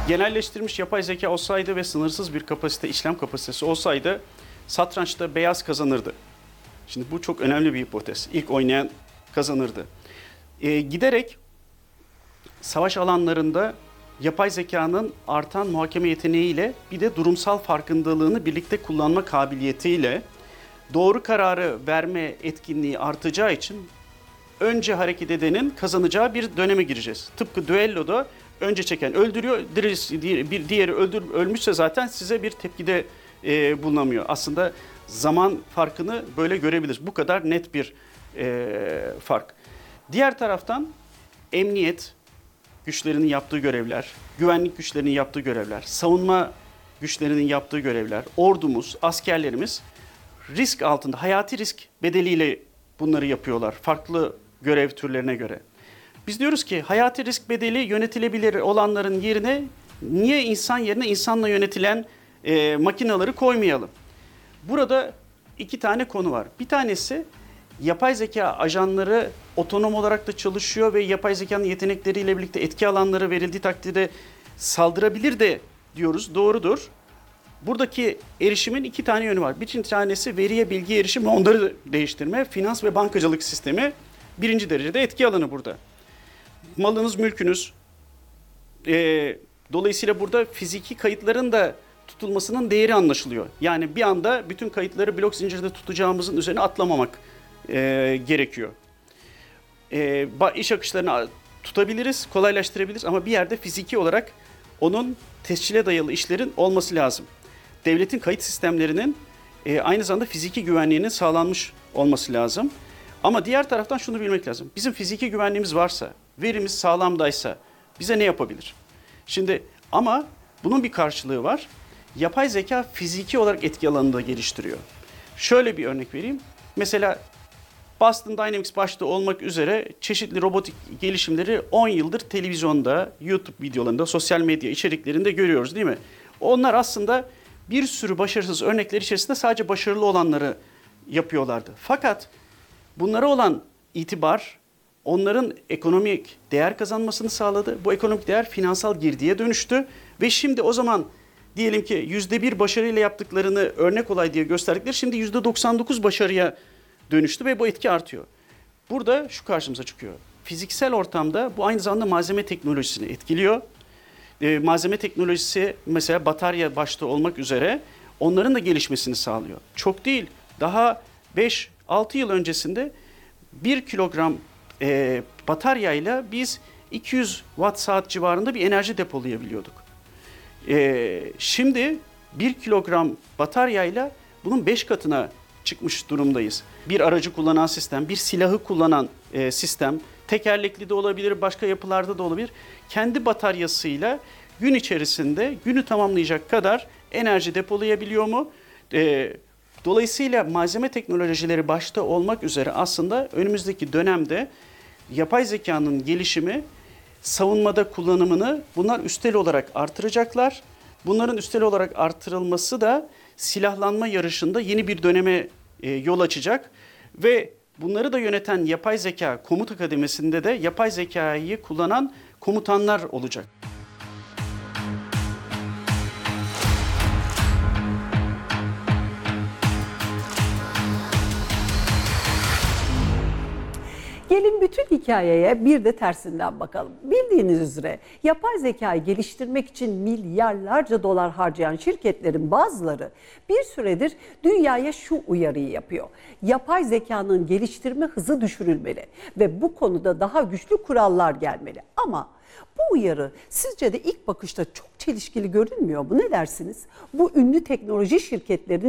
genelleştirilmiş yapay zeka olsaydı ve sınırsız bir işlem kapasitesi olsaydı satrançta beyaz kazanırdı. Şimdi bu çok önemli bir hipotez. İlk oynayan kazanırdı. Giderek savaş alanlarında yapay zekanın artan muhakeme yeteneğiyle bir de durumsal farkındalığını birlikte kullanma kabiliyetiyle doğru kararı verme etkinliği artacağı için önce hareket edenin kazanacağı bir döneme gireceğiz. Tıpkı düelloda önce çeken öldürüyor, bir diğeri ölmüşse zaten size bir tepkide bulunamıyor. Aslında zaman farkını böyle görebiliriz. Bu kadar net bir fark. Diğer taraftan emniyet güçlerinin yaptığı görevler, güvenlik güçlerinin yaptığı görevler, savunma güçlerinin yaptığı görevler, ordumuz, askerlerimiz risk altında, hayati risk bedeliyle bunları yapıyorlar. Farklı görev türlerine göre. Biz diyoruz ki hayati risk bedeli yönetilebilir olanların yerine niye insan yerine insanla yönetilen makineleri koymayalım? Burada iki tane konu var. Bir tanesi yapay zeka ajanları otonom olarak da çalışıyor ve yapay zekanın yetenekleriyle birlikte etki alanları verildiği takdirde saldırabilir de diyoruz. Doğrudur. Buradaki erişimin iki tane yönü var. Bir tanesi veriye bilgi erişimi, onları değiştirme. Finans ve bankacılık sistemi birinci derecede etki alanı burada. Malınız, mülkünüz. Dolayısıyla burada fiziki kayıtların da tutulmasının değeri anlaşılıyor. Yani bir anda bütün kayıtları blok zincirde tutacağımızın üzerine atlamamak gerekiyor. İş akışlarını tutabiliriz, kolaylaştırabiliriz ama bir yerde fiziki olarak onun tescile dayalı işlerin olması lazım. Devletin kayıt sistemlerinin aynı zamanda fiziki güvenliğinin sağlanmış olması lazım. Ama diğer taraftan şunu bilmek lazım. Bizim fiziki güvenliğimiz varsa, verimiz sağlamdaysa bize ne yapabilir? Şimdi ama bunun bir karşılığı var. Yapay zeka fiziki olarak etki alanını da geliştiriyor. Şöyle bir örnek vereyim. Mesela Boston Dynamics başta olmak üzere çeşitli robotik gelişimleri 10 yıldır televizyonda, YouTube videolarında, sosyal medya içeriklerinde görüyoruz değil mi? Onlar aslında bir sürü başarısız örnekler içerisinde sadece başarılı olanları yapıyorlardı. Fakat bunlara olan itibar onların ekonomik değer kazanmasını sağladı. Bu ekonomik değer finansal girdiye dönüştü ve şimdi o zaman diyelim ki %1 başarıyla yaptıklarını örnek olay diye gösterdikleri şimdi %99 başarıya dönüştü ve bu etki artıyor. Burada şu karşımıza çıkıyor. Fiziksel ortamda bu aynı zamanda malzeme teknolojisini etkiliyor. Malzeme teknolojisi mesela batarya başta olmak üzere onların da gelişmesini sağlıyor. Çok değil, daha 5-6 yıl öncesinde 1 kilogram bataryayla biz 200 watt saat civarında bir enerji depolayabiliyorduk. Şimdi 1 kilogram bataryayla bunun 5 katına çıkmış durumdayız. Bir aracı kullanan sistem, bir silahı kullanan sistem, tekerlekli de olabilir, başka yapılarda da olabilir. Kendi bataryasıyla gün içerisinde günü tamamlayacak kadar enerji depolayabiliyor mu? Dolayısıyla malzeme teknolojileri başta olmak üzere aslında önümüzdeki dönemde yapay zekanın gelişimi, savunmada kullanımını bunlar üstel olarak artıracaklar. Bunların üstel olarak artırılması da silahlanma yarışında yeni bir döneme yol açacak ve bunları da yöneten yapay zeka komut akademisi'nde de yapay zekayı kullanan komutanlar olacak. Gelin bütün hikayeye bir de tersinden bakalım. Bildiğiniz üzere yapay zekayı geliştirmek için milyarlarca dolar harcayan şirketlerin bazıları bir süredir dünyaya şu uyarıyı yapıyor. Yapay zekanın geliştirme hızı düşürülmeli ve bu konuda daha güçlü kurallar gelmeli. Ama bu uyarı sizce de ilk bakışta çok çelişkili görünmüyor mu? Ne dersiniz? Bu ünlü teknoloji şirketlerinin